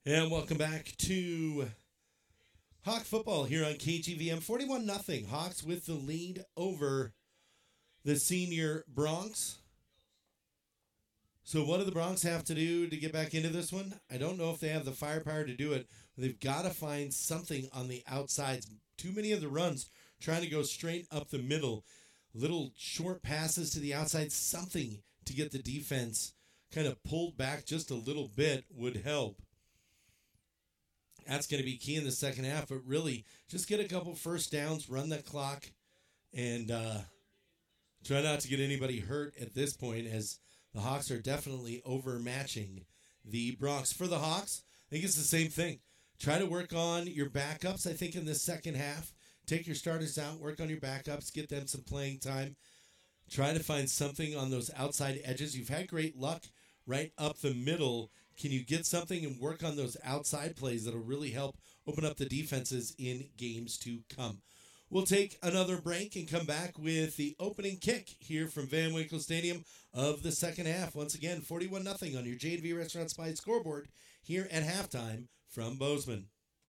And welcome back to Hawk football here on KGVM. 41-0. Hawks with the lead over the senior Bronx. So what do the Bronx have to do to get back into this one? I don't know if they have the firepower to do it. They've got to find something on the outsides. Too many of the runs trying to go straight up the middle. Little short passes to the outside. Something to get the defense kind of pulled back just a little bit would help. That's going to be key in the second half, but really just get a couple first downs, run that clock, and try not to get anybody hurt at this point, as the Hawks are definitely overmatching the Bronx. For the Hawks, I think it's the same thing. Try to work on your backups, I think, in the second half. Take your starters out, work on your backups, get them some playing time. Try to find something on those outside edges. You've had great luck right up the middle. Can you get something and work on those outside plays that'll really help open up the defenses in games to come? We'll take another break and come back with the opening kick here from Van Winkle Stadium of the second half. Once again, 41-0 on your J&V Restaurant Spice scoreboard here at halftime from Bozeman.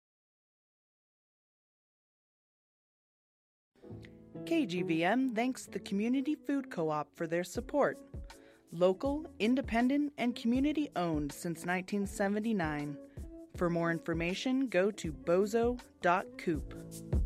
KGVM thanks the Community Food Co-op for their support. Local, independent, and community-owned since 1979. For more information, go to bozo.coop.